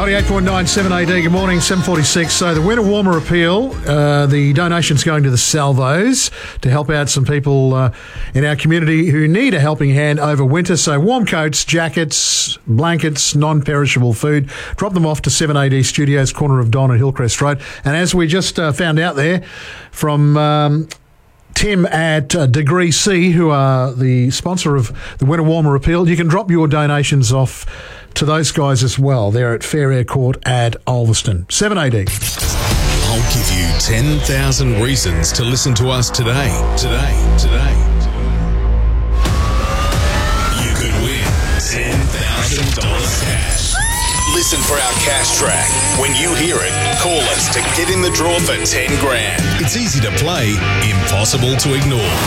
98.9 7AD. Good morning, 7:46. So the Winter Warmer Appeal, the donation's going to the Salvos to help out some people in our community who need a helping hand over winter. So warm coats, jackets, blankets, non-perishable food. Drop them off to 7AD Studios, corner of Don and Hillcrest Road. And as we just found out there from Tim at Degree C, who are the sponsor of the Winter Warmer Appeal, you can drop your donations off to those guys as well. They're at Fair Air Court at Ulverston. 7AD. I'll give you 10,000 reasons to listen to us today. You could win $10,000 cash. Listen for our cash track. When you hear it, call us to get in the draw for 10 grand. It's easy to play, impossible to ignore.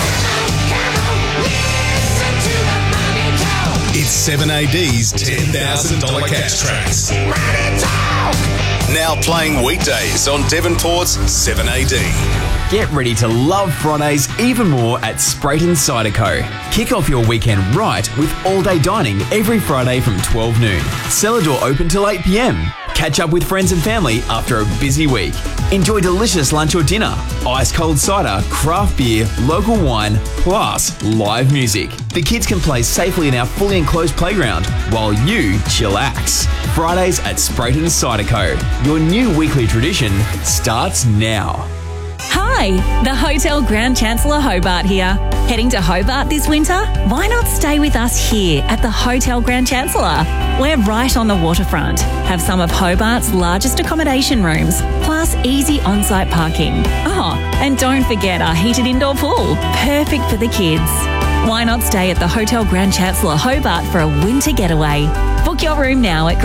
It's 7AD's $10,000 cash tracks. Now playing weekdays on Devonport's 7AD. Get ready to love Fridays even more at Sprayton Cider Co. Kick off your weekend right with all-day dining every Friday from 12 noon. Cellar door open till 8 p.m. Catch up with friends and family after a busy week. Enjoy delicious lunch or dinner, ice-cold cider, craft beer, local wine, plus live music. The kids can play safely in our fully enclosed playground while you chillax. Fridays at Sprayton Cider Co. Your new weekly tradition starts now. Hi, the Hotel Grand Chancellor Hobart here. Heading to Hobart this winter? Why not stay with us here at the Hotel Grand Chancellor? We're right on the waterfront, have some of Hobart's largest accommodation rooms, plus easy on-site parking. Oh, and don't forget our heated indoor pool, perfect for the kids. Why not stay at the Hotel Grand Chancellor Hobart for a winter getaway? Book your room now at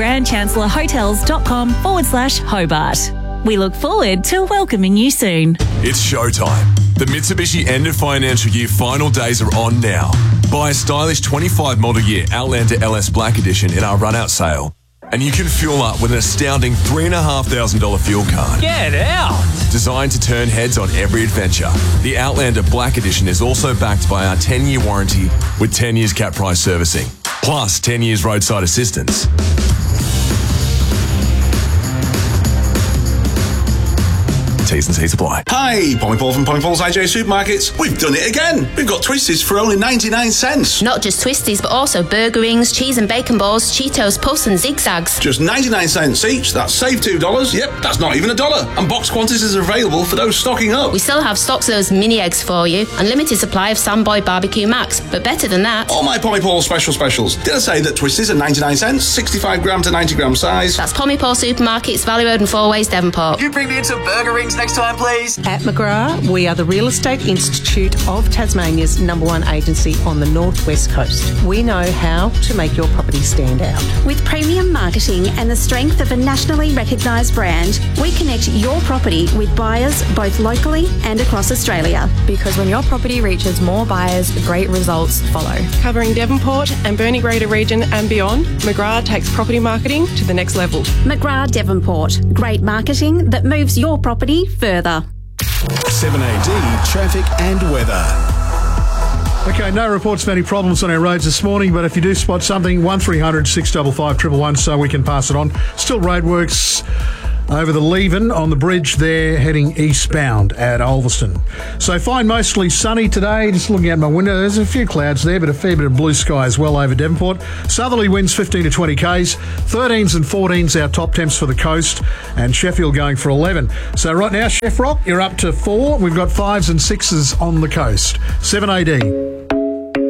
grandchancellorhotels.com/Hobart. We look forward to welcoming you soon. It's showtime. The Mitsubishi end of financial year final days are on now. Buy a stylish 25 model year Outlander LS Black Edition in our run-out sale, and you can fuel up with an astounding $3,500 fuel card. Get out! Designed to turn heads on every adventure, the Outlander Black Edition is also backed by our 10-year warranty with 10 years cap price servicing, plus 10 years roadside assistance. T's and C's apply. Hi, Pommy Paul from Pommy Paul's IJ Supermarkets. We've done it again. We've got Twisties for only 99 cents. Not just Twisties, but also burger rings, cheese and bacon balls, Cheetos, Puffs and Zigzags. Just 99 cents each. That's saved $2. Yep, that's not even $1. And box quantities are available for those stocking up. We still have stocks of those mini eggs for you. Unlimited supply of Samboy Barbecue Max. But better than that, all my Pommy Paul specials. Did I say that Twisties are 99 cents, 65 gram to 90 gram size? That's Pommy Paul Supermarkets, Valley Road and Four Ways, Devonport. You bring me in some burger rings next time, please. At McGrath, we are the Real Estate Institute of Tasmania's #1 agency on the northwest coast. We know how to make your property stand out. With premium marketing and the strength of a nationally recognised brand, we connect your property with buyers both locally and across Australia. Because when your property reaches more buyers, great results follow. Covering Devonport and Burnie Greater region and beyond, McGrath takes property marketing to the next level. McGrath Devonport. Great marketing that moves your property further. 7AD traffic and weather. Okay, no reports of any problems on our roads this morning, but if you do spot something, 1300 655 111 so we can pass it on. Still roadworks over the Leven on the bridge there heading eastbound at Ulverston. So fine, mostly sunny today. Just looking out my window, there's a few clouds there, but a fair bit of blue sky as well over Devonport. Southerly winds 15 to 20 k's, 13s and 14s our top temps for the coast, and Sheffield going for 11. So right now, Chef Rock, you're up to 4. We've got 5s and 6s on the coast. 7AD.